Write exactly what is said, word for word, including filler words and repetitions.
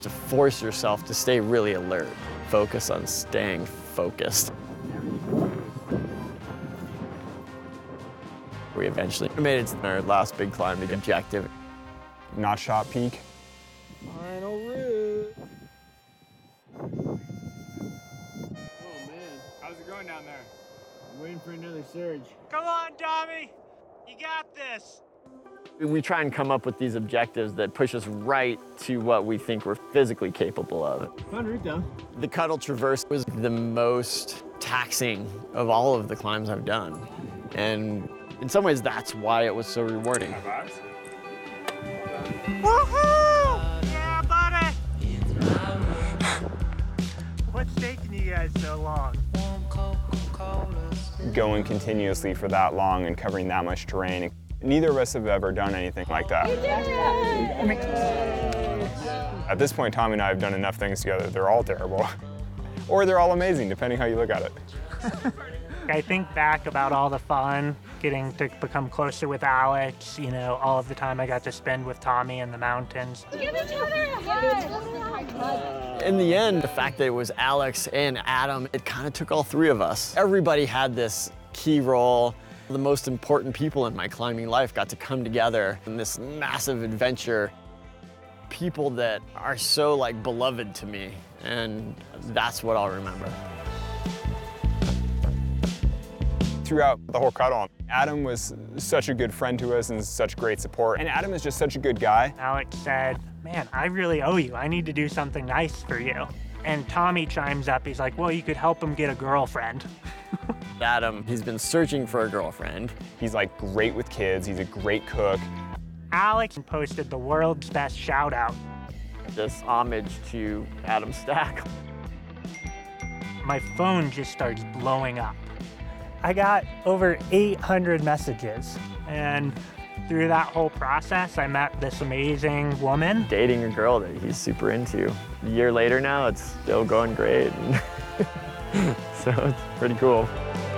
To force yourself to stay really alert, focus on staying focused. We eventually made it to our last big climbing objective. Not Shot Peak. Final route. Oh man, how's it going down there? I'm waiting for another surge. Come on, Tommy, you got this. We try and come up with these objectives that push us right to what we think we're physically capable of. Fun route though. The Cuttle Traverse was the most taxing of all of the climbs I've done. And in some ways, that's why it was so rewarding. Woohoo! Yeah, buddy! What's taking you guys so long? Going continuously for that long and covering that much terrain. Neither of us have ever done anything like that. At this point, Tommy and I have done enough things together. They're all terrible. Or they're all amazing, depending how you look at it. I think back about all the fun, getting to become closer with Alex, you know, all of the time I got to spend with Tommy in the mountains. Give each other a hug. In the end, the fact that it was Alex and Adam, it kind of took all three of us. Everybody had this key role. The most important people in my climbing life got to come together in this massive adventure. People that are so like beloved to me, and that's what I'll remember. Throughout the whole Cuttle, Adam was such a good friend to us and such great support. And Adam is just such a good guy. Alex said, man, I really owe you. I need to do something nice for you. And Tommy chimes up, he's like, well, you could help him get a girlfriend. Adam, he's been searching for a girlfriend. He's like great with kids, he's a great cook. Alex posted the world's best shout out. This homage to Adam Stack. My phone just starts blowing up. I got over eight hundred messages, and through that whole process, I met this amazing woman. Dating a girl that he's super into. A year later now, it's still going great. So it's pretty cool.